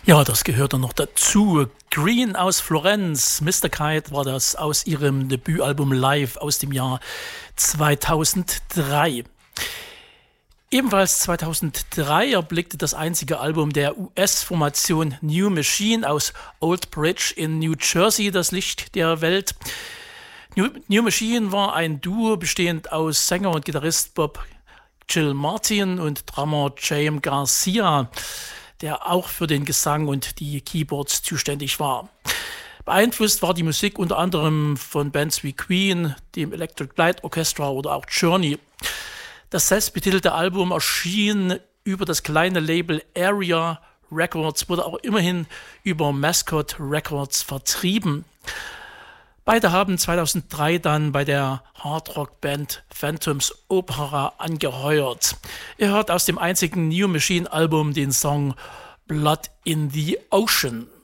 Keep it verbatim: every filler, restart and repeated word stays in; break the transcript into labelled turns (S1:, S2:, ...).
S1: Ja, das gehörte noch dazu. Green aus Florenz, Mister Kite war das aus ihrem Debütalbum Live aus dem Jahr zweitausenddrei. Ebenfalls zweitausenddrei erblickte das einzige Album der U S-Formation New Machine aus Old Bridge in New Jersey das Licht der Welt. New, New Machine war ein Duo bestehend aus Sänger und Gitarrist Bob Gil Martin und Drummer Jaime Garcia, der auch für den Gesang und die Keyboards zuständig war. Beeinflusst war die Musik unter anderem von Bands wie Queen, dem Electric Light Orchestra oder auch Journey. Das selbstbetitelte Album erschien über das kleine Label Area Records, wurde auch immerhin über Mascot Records vertrieben. Beide haben zweitausenddrei dann bei der Hardrock-Band Phantoms Opera angeheuert. Ihr hört aus dem einzigen New Machine Album den Song Blood in the Ocean.